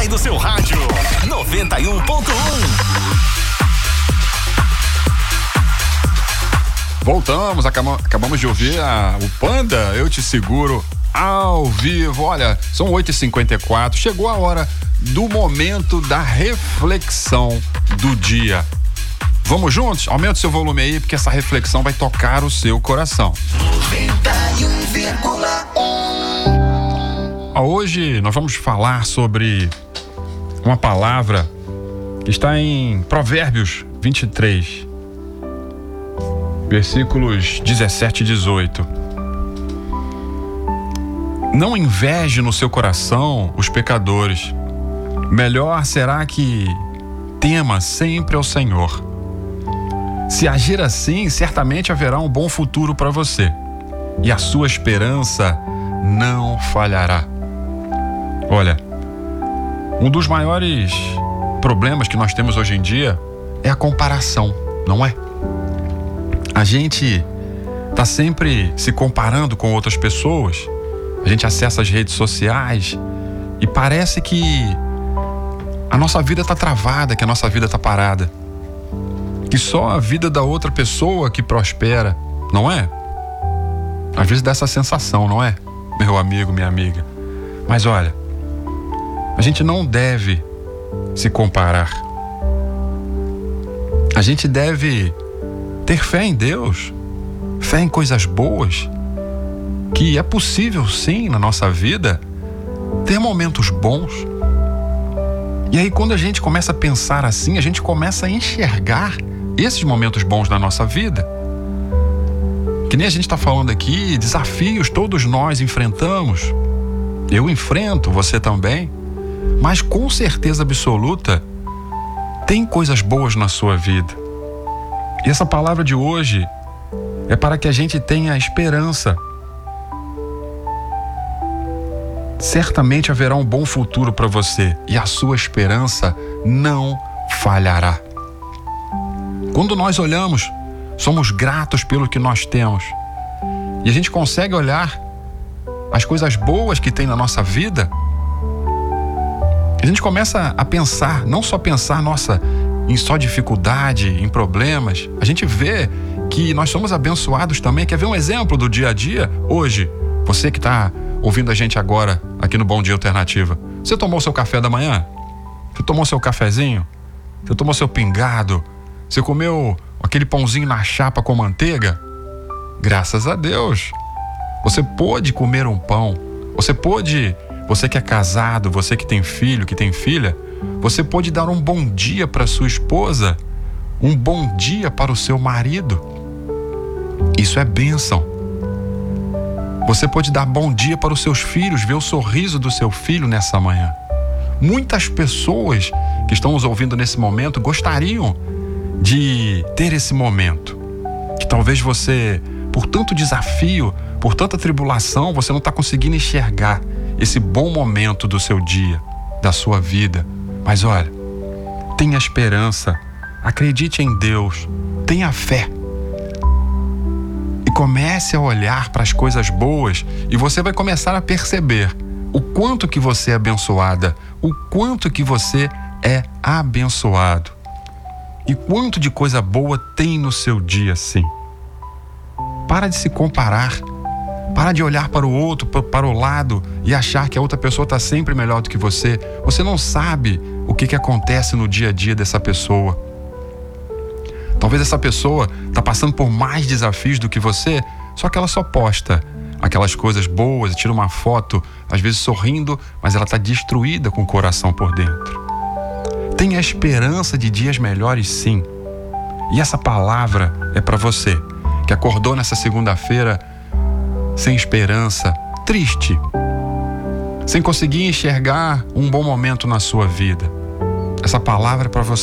sai do seu rádio. 91.1. Voltamos, acabamos de ouvir o Panda, Eu Te Seguro, ao vivo. Olha, são 8h54, chegou a hora do momento da reflexão do dia. Vamos juntos? Aumenta o seu volume aí, porque essa reflexão vai tocar o seu coração. 91,1. Hoje nós vamos falar sobre uma palavra que está em Provérbios 23, versículos 17 e 18. Não inveje no seu coração os pecadores. Melhor será que tema sempre ao Senhor. Se agir assim, certamente haverá um bom futuro para você, e a sua esperança não falhará. Olha, um dos maiores problemas que nós temos hoje em dia é a comparação, não é? A gente está sempre se comparando com outras pessoas. A gente acessa as redes sociais e parece que a nossa vida está travada, que a nossa vida está parada, que só a vida da outra pessoa que prospera, não é? Às vezes dá essa sensação, não é, meu amigo, minha amiga? Mas olha, a gente não deve se comparar. A gente deve ter fé em Deus, fé em coisas boas, que é possível sim na nossa vida ter momentos bons. E aí quando a gente começa a pensar assim, a gente começa a enxergar esses momentos bons da nossa vida. Que nem a gente está falando aqui, desafios todos nós enfrentamos. Eu enfrento, você também. Mas com certeza absoluta, tem coisas boas na sua vida. E essa palavra de hoje é para que a gente tenha esperança. Certamente haverá um bom futuro para você e a sua esperança não falhará. Quando nós olhamos, somos gratos pelo que nós temos. E a gente consegue olhar as coisas boas que tem na nossa vida. A gente começa a pensar, não só pensar, nossa, em só dificuldade, em problemas. A gente vê que nós somos abençoados também. Quer ver um exemplo do dia a dia? Hoje, você que está ouvindo a gente agora aqui no Bom Dia Alternativa, você tomou seu café da manhã? Você tomou seu cafezinho? Você tomou seu pingado? Você comeu aquele pãozinho na chapa com manteiga? Graças a Deus. Você pôde comer um pão. Você que é casado, você que tem filho, que tem filha, você pode dar um bom dia para sua esposa, um bom dia para o seu marido. Isso é bênção. Você pode dar bom dia para os seus filhos, ver o sorriso do seu filho nessa manhã. Muitas pessoas que estão nos ouvindo nesse momento gostariam de ter esse momento. Que talvez você, por tanto desafio, por tanta tribulação, você não está conseguindo enxergar esse bom momento do seu dia, da sua vida. Mas olha, tenha esperança, acredite em Deus, tenha fé. E comece a olhar para as coisas boas e você vai começar a perceber o quanto que você é abençoada, o quanto que você é abençoado. E quanto de coisa boa tem no seu dia, sim. Para de se comparar. Para de olhar para o outro, para o lado e achar que a outra pessoa está sempre melhor do que você. Você não sabe o que acontece no dia a dia dessa pessoa. Talvez essa pessoa está passando por mais desafios do que você, só que ela só posta aquelas coisas boas, tira uma foto, às vezes sorrindo, mas ela está destruída com o coração por dentro. Tenha esperança de dias melhores, sim. E essa palavra é para você que acordou nessa segunda-feira sem esperança, triste, sem conseguir enxergar um bom momento na sua vida. Essa palavra é para você.